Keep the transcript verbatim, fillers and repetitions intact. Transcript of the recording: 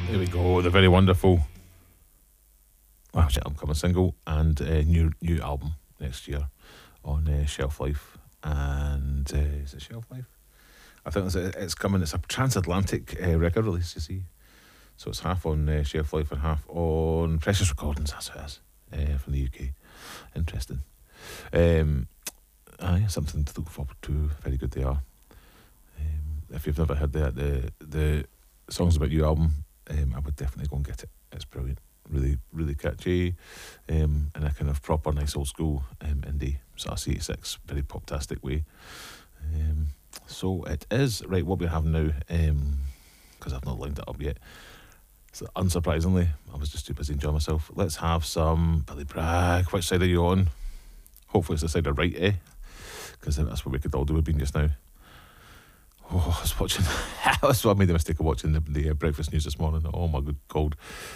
There we go, the very wonderful well, upcoming single and uh, new new album next year on uh, Shelf Life. And uh, is it Shelf Life? I think it's, it's coming, it's a transatlantic uh, record release, you see. So it's half on uh, Shelf Life and half on Precious Recordings, that's what it is, uh, from the U K. Interesting. Um, aye, something to look forward to. Very good they are. Um, if you've never heard the the the Songs About You album, um, I would definitely go and get it. It's brilliant, really, really catchy, um, in a kind of proper, nice old school um, indie sort of C eighty-six, very pop-tastic way. Um, so it is right. What we have now, because um, I've not lined it up yet. So unsurprisingly, I was just too busy enjoying myself. Let's have some Billy Bragg. Which side are you on? Hopefully it's the side of right, eh? Because that's what we could all do with being just now. Oh, I was watching. I was I made the mistake of watching the, the uh, breakfast news this morning. Oh my good God!